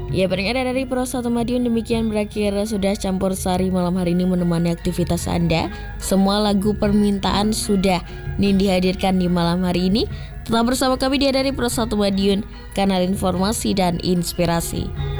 Ya, pendengar dari Pro 1 Madiun, demikian berakhir sudah campur sari malam hari ini menemani aktivitas Anda. Semua lagu permintaan sudah dihadirkan di malam hari ini. Tetap bersama kami di dari Pro 1 Madiun, kanal informasi dan inspirasi.